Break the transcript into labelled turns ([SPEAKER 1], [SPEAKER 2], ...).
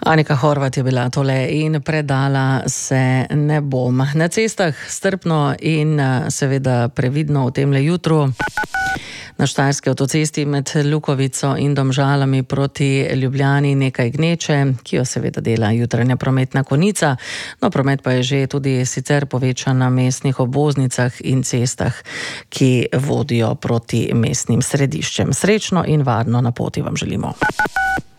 [SPEAKER 1] Anika Horvat je bila tole in predala se ne bom. Na cestah strpno in seveda previdno v temle jutru. Na štajerski avtocesti med Lukovico in Domžalami proti Ljubljani nekaj gneče, ki jo seveda dela jutranja prometna konica. No, promet pa je že tudi sicer povečan na mestnih obvoznicah in cestah, ki vodijo proti mestnim središčem. Srečno in varno na poti vam želimo.